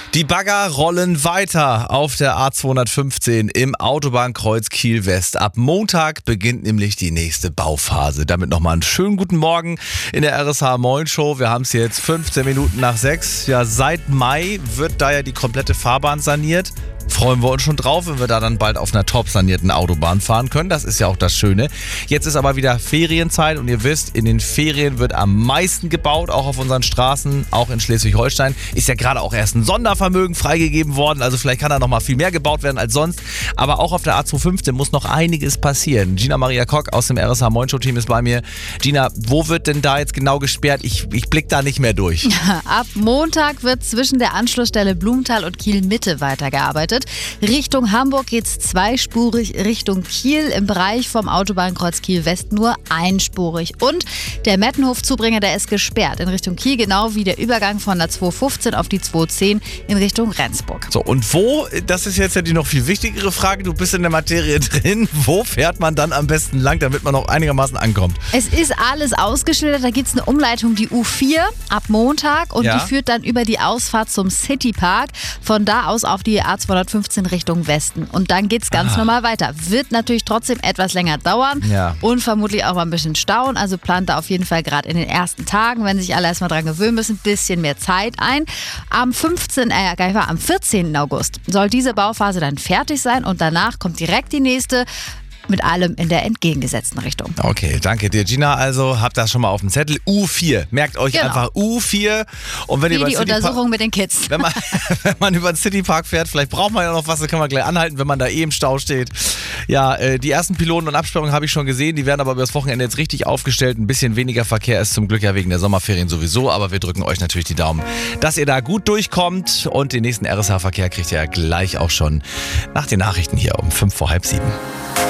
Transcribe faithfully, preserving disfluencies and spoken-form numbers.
Die Bagger rollen weiter auf der A zweihundertfünfzehn im Autobahnkreuz Kiel-West. Ab Montag beginnt nämlich die nächste Bauphase. Damit nochmal einen schönen guten Morgen in der R S H Moin Show. Wir haben es jetzt fünfzehn Minuten nach sechs. Ja, seit Mai wird da ja die komplette Fahrbahn saniert. Freuen wir uns schon drauf, wenn wir da dann bald auf einer top sanierten Autobahn fahren können. Das ist ja auch das Schöne. Jetzt ist aber wieder Ferienzeit und ihr wisst, in den Ferien wird am meisten gebaut, auch auf unseren Straßen, auch in Schleswig-Holstein. Ist ja gerade auch erst ein Sondervermögen freigegeben worden, also vielleicht kann da noch mal viel mehr gebaut werden als sonst. Aber auch auf der A zweihundertfünfzehn muss noch einiges passieren. Gina Maria Kock aus dem R S H Moin Show Team ist bei mir. Gina, wo wird denn da jetzt genau gesperrt? Ich, ich blick da nicht mehr durch. Ab Montag wird zwischen der Anschlussstelle Blumenthal und Kiel-Mitte weitergearbeitet. Richtung Hamburg geht es zweispurig, Richtung Kiel im Bereich vom Autobahnkreuz Kiel-West nur einspurig. Und der Mettenhof-Zubringer, der ist gesperrt in Richtung Kiel, genau wie der Übergang von der zweihundertfünfzehn auf die zweihundertzehn in Richtung Rendsburg. So, und wo, das ist jetzt ja die noch viel wichtigere Frage, du bist in der Materie drin, wo fährt man dann am besten lang, damit man auch einigermaßen ankommt? Es ist alles ausgeschildert, da gibt es eine Umleitung, die U vier ab Montag und Ja. die führt dann über die Ausfahrt zum Citypark, von da aus auf die A zweihundertfünfzehn Richtung Westen. Und dann geht es ganz Ah. normal weiter. Wird natürlich trotzdem etwas länger dauern Ja. und vermutlich auch mal ein bisschen stauen. Also plant da auf jeden Fall gerade in den ersten Tagen, wenn sich alle erstmal dran gewöhnen müssen, ein bisschen mehr Zeit ein. Am fünfzehnten Äh, gar nicht wahr, am vierzehnten August soll diese Bauphase dann fertig sein und danach kommt direkt die nächste. Mit allem in der entgegengesetzten Richtung. Okay, danke dir, Gina. Also habt das schon mal auf dem Zettel. U vier. Merkt euch Genau. einfach U vier. Und wenn ihr Wie über die den Citypark- Untersuchung mit den Kids. Wenn man, wenn man über den Citypark fährt, vielleicht braucht man ja noch was, dann kann man gleich anhalten, wenn man da eh im Stau steht. Ja, äh, die ersten Piloten und Absperrungen habe ich schon gesehen, die werden aber über das Wochenende jetzt richtig aufgestellt. Ein bisschen weniger Verkehr ist zum Glück ja wegen der Sommerferien sowieso, aber wir drücken euch natürlich die Daumen, dass ihr da gut durchkommt und den nächsten R S H-Verkehr kriegt ihr ja gleich auch schon nach den Nachrichten hier um fünf vor halb sieben.